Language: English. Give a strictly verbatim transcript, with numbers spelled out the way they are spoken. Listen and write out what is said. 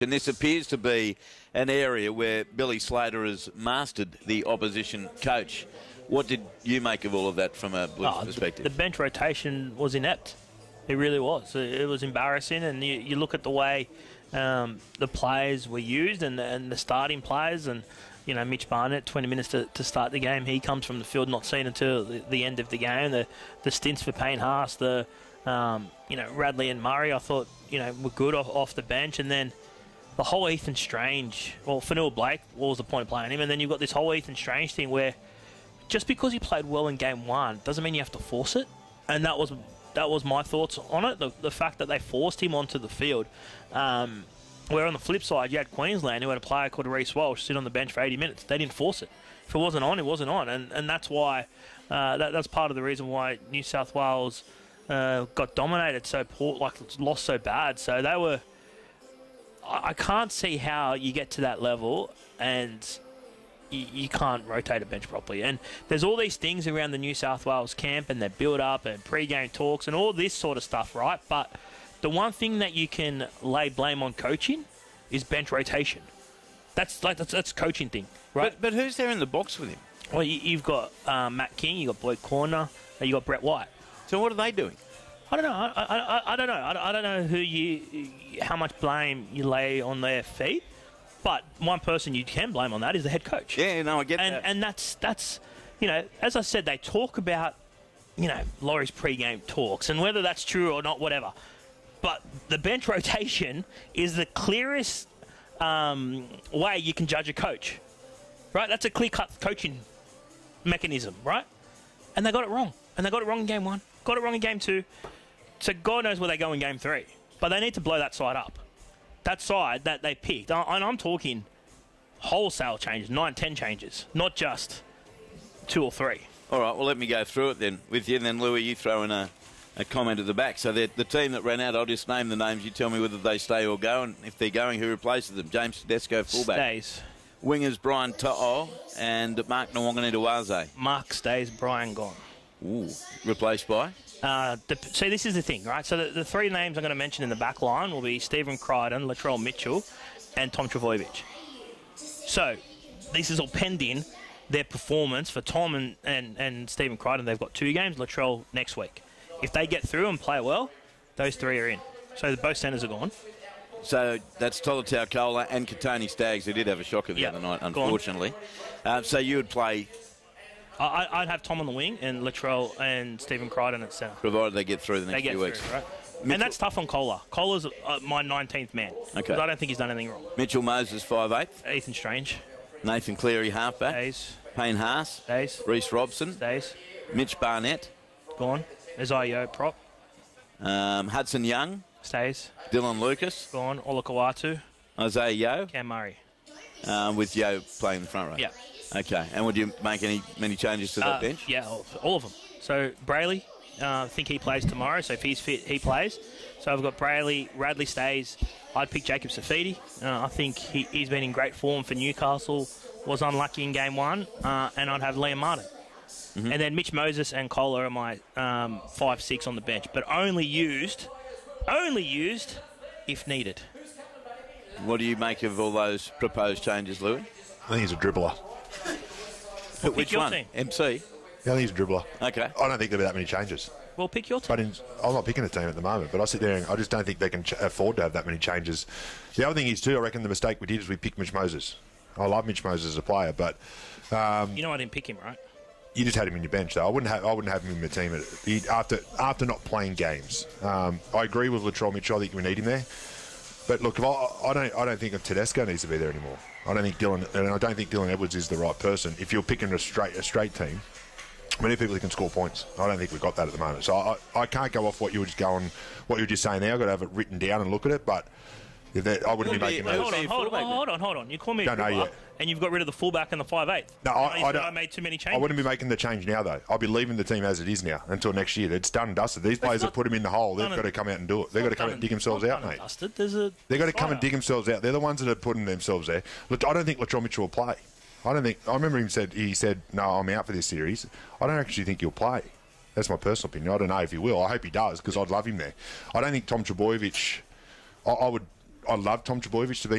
And this appears to be an area where Billy Slater has mastered the opposition coach. What did you make of all of that from a Blues oh, perspective? The, the bench rotation was inept. It really was. It was embarrassing, and you, you look at the way um, the players were used and, and the starting players, and you know, Mitch Barnett, twenty minutes to, to start the game. He comes from the field not seen until the, the end of the game. The the stints for Payne Haas, the um, you know, Radley and Murray, I thought, you know, were good off, off the bench, and then the whole Ethan Strange, well, Fanua Blake, what was the point of playing him? And then you've got this whole Ethan Strange thing where just because he played well in game one doesn't mean you have to force it. And that was that was my thoughts on it, the, the fact that they forced him onto the field. Um, where on the flip side, you had Queensland, who had a player called Reece Walsh sit on the bench for eighty minutes. They didn't force it. If it wasn't on, it wasn't on. And and that's why, uh, that, that's part of the reason why New South Wales uh, got dominated so poor, like lost so bad. So they were... I can't see how you get to that level and you, you can't rotate a bench properly. And there's all these things around the New South Wales camp and their build-up and pre-game talks and all this sort of stuff, right? But the one thing that you can lay blame on coaching is bench rotation. That's like that's, that's a coaching thing, right? But, but who's there in the box with him? Well, you, you've got uh, Matt King, you've got Blake Corner, and you've got Brett White. So what are they doing? I don't know. I, I, I, I don't know. I, I don't know who you, how much blame you lay on their feet. But one person you can blame on that is the head coach. Yeah, no, I get and, that. And that's that's, you know, as I said, they talk about, you know, Laurie's pre-game talks and whether that's true or not, whatever. But the bench rotation is the clearest um, way you can judge a coach, right? That's a clear-cut coaching mechanism, right? And they got it wrong. And they got it wrong in game one. Got it wrong in game two. So God knows where they go in game three. But they need to blow that side up. That side that they picked. And I'm talking wholesale changes, nine, ten changes, not just two or three. All right, well, let me go through it then with you. And then, Louis, you throw in a, a comment at the back. So the team that ran out, I'll just name the names. You tell me whether they stay or go. And if they're going, who replaces them? James Tedesco, fullback. Stays. Wingers, Brian To'o and Mark Nwanganawaze. Mark stays, Brian gone. Ooh, replaced by? Uh, the, see, this is the thing, right? So the, the three names I'm going to mention in the back line will be Stephen Crichton, Latrell Mitchell, and Tom Trbojevic. So this is all pending their performance for Tom and, and, and Stephen Crichton. They've got two games, Latrell next week. If they get through and play well, those three are in. So both centres are gone. So that's Tolutau Kola and Katoni Staggs, who did have a shocker the yep. other night, unfortunately. Uh, so you would play... I, I'd have Tom on the wing and Latrell and Stephen Crichton at centre. Provided they get through the next they get few through, weeks. Right? And that's tough on Kola. Kola's uh, my nineteenth man. Okay. I don't think he's done anything wrong. Mitchell Moses, five eight. Ethan Strange. Nathan Cleary, halfback. Stays. Payne Haas. Stays. Reece Robson. Stays. Mitch Barnett. Gone. Isaiah prop. Um, Hudson Young. Stays. Dylan Lucas. Gone. Olakawatu. Isaiah Yeo. Cam Murray. Um, with Yeo playing the front row. Yeah. Okay. And would you make any many changes to that uh, bench? Yeah, all, all of them. So Brayley, uh, I think he plays tomorrow. So if he's fit, he plays. So I've got Brayley, Radley stays. I'd pick Jacob Safidi. Uh, I think he, he's been in great form for Newcastle. Was unlucky in game one. Uh, and I'd have Liam Martin. Mm-hmm. And then Mitch Moses and Kola are my um, five six on the bench. But only used, only used if needed. What do you make of all those proposed changes, Louis? I think he's a dribbler. Well, Which your one? team. M C? Yeah, I think he's a dribbler. Okay. I don't think there'll be that many changes. Well, pick your team. But in, I'm not picking a team at the moment, but I sit there and I just don't think they can ch- afford to have that many changes. The other thing is, too, I reckon the mistake we did is we picked Mitch Moses. I love Mitch Moses as a player, but... Um, you know I didn't pick him, right? You just had him in your bench, though. I wouldn't have, I wouldn't have him in the team he, after after not playing games. Um, I agree with Latrell Mitchell. I think we need him there. But look, if I, I don't I don't think Tedesco needs to be there anymore. I don't think Dylan and I don't think Dylan Edwards is the right person. If you're picking a straight a straight team, we need people who can score points. I don't think we've got that at the moment. So I, I can't go off what you were just going, what you were just saying there. I've got to have it written down and look at it. But if that, I wouldn't be making those. Hold on, hold on, hold on, hold on. You call me a dribbler, and you've got rid of the fullback and the five eight. No, I, I, don't, I made too many changes. I wouldn't be making the change now, though. I'll be leaving the team as it is now until next year. It's done and dusted. These players have put him in the hole. They've got to come out and do it. They've got to come out and dig themselves out, mate. Dusted. There's a They've got to come and dig themselves out. They're the ones that are putting themselves there. Look, I don't think Latrell Mitchell will play. I don't think. I remember him said he said, "No, I'm out for this series." I don't actually think he'll play. That's my personal opinion. I don't know if he will. I hope he does because I'd love him there. I don't think Tom Trbojevic. I, I would. I love Tom Trbojevic to be